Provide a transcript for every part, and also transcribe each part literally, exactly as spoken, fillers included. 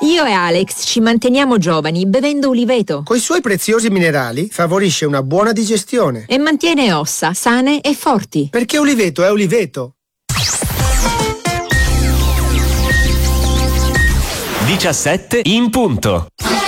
Io e Alex ci manteniamo giovani bevendo uliveto. Coi suoi preziosi minerali favorisce una buona digestione. E mantiene ossa sane e forti. Perché uliveto è uliveto. diciassette in punto.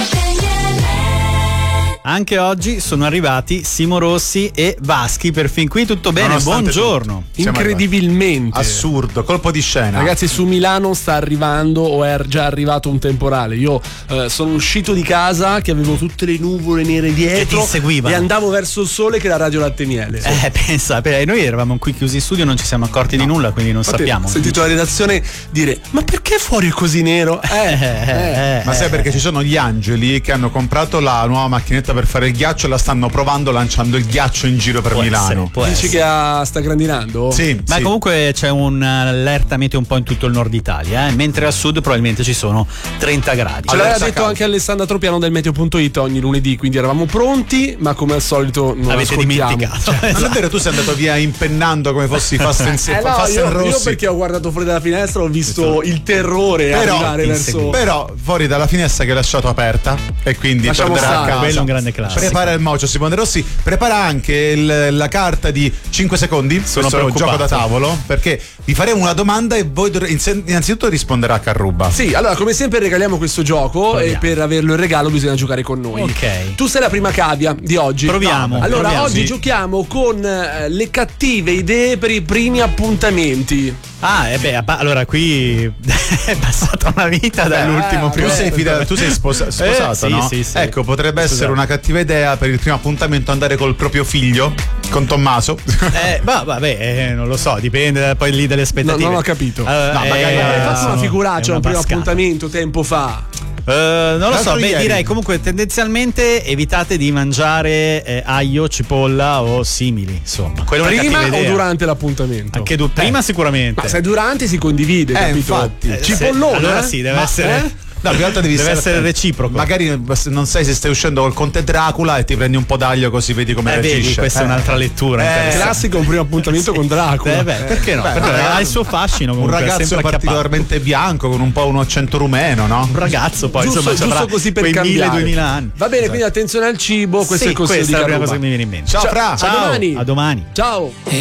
Anche oggi sono arrivati Simo Rossi e Vaschi, per fin qui tutto bene, buongiorno. Incredibilmente assurdo, colpo di scena. Ragazzi, su Milano sta arrivando o è già arrivato un temporale. Io eh, sono uscito di casa che avevo tutte le nuvole nere dietro che ti seguivano. E andavo verso il sole che era Radio Latte Miele. Eh, pensa, beh, noi eravamo qui chiusi in studio, non ci siamo accorti no. di nulla, quindi non Infatti, sappiamo. Ho sentito la redazione dire: ma perché fuori è così nero? Eh, eh, eh, eh, ma sai perché ci sono gli angeli che hanno comprato la nuova macchinetta per fare il ghiaccio e la stanno provando lanciando il ghiaccio in giro per può Milano. Essere, Dici essere. che ha, sta grandinando? Sì. Ma sì. comunque c'è un'allerta meteo un po' in tutto il nord Italia, eh? mentre al sud probabilmente ci sono trenta gradi. Ce l'aveva detto anche Alessandra Tropiano del meteo punto it ogni lunedì, quindi eravamo pronti, ma come al solito non avete ascoltiamo. dimenticato. Cioè, esatto. Non è vero, tu sei andato via impennando come fossi Fast and, eh no, Fast io, and Rossi. io perché ho guardato fuori dalla finestra, ho visto il terrore però, arrivare verso. Però fuori dalla finestra che hai lasciato aperta e quindi Lasciamo tornerà stare. a casa. Quello è un grande classico. Prepara il mocio Simone Rossi, prepara anche il, la carta di cinque secondi. Sono questo è un gioco da preoccupato. tavolo, perché vi faremo una domanda e voi dovre- innanzitutto risponderà a Carruba. Sì, allora come sempre regaliamo questo gioco. Proviamo. E per averlo in regalo bisogna giocare con noi. Ok. Tu sei la prima cavia di oggi. Proviamo. No. Allora proviamo. oggi sì. giochiamo con eh, le cattive idee per i primi appuntamenti. Ah, e beh, allora qui è passata una vita dall'ultimo eh, primo. Tu sei, fida- tu sei sposa- sposato, Eh, sì, no? sì, sì. Ecco, potrebbe Scusate. essere una cattiva idea per il primo appuntamento andare col proprio figlio, con Tommaso. Eh, bah, vabbè, eh, non lo so, dipende poi lì dalle aspettative. No, non ho capito. Allora, No, magari eh, Hai fatto una sono- figuraccia è un primo bascata. appuntamento tempo fa. Uh, non lo L'altro so, beh, ieri. direi comunque tendenzialmente evitate di mangiare eh, aglio, cipolla o simili, insomma. Quella è una Prima cattiva o idea. durante l'appuntamento? Anche tu, prima sicuramente. Ma se durante si condivide, Eh, capito? infatti. Eh, Cipollone. se- allora eh? sì, deve Ma, essere eh? No, più che altro devi Deve stare- essere reciproco. Magari non sai se stai uscendo col Conte Dracula e ti prendi un po' d'aglio così vedi come Eh, vedi, reagisce. questa è Eh. un'altra lettura. Eh, interessante. Classico un primo appuntamento con Dracula. Eh, beh, perché no? Beh, Perché magari ha il suo fascino Un comunque, è ragazzo sempre acchiappato. particolarmente bianco con un po' un accento rumeno, no? Un ragazzo poi giusto, insomma giusto avrà così per quei cambiare. mille duemila anni. Va bene, quindi attenzione al cibo. Questo Sì, è il consiglio questa di è la prima Carruba. cosa che mi viene in mente. Ciao, Ciao, Fra. a domani. A domani. Ciao.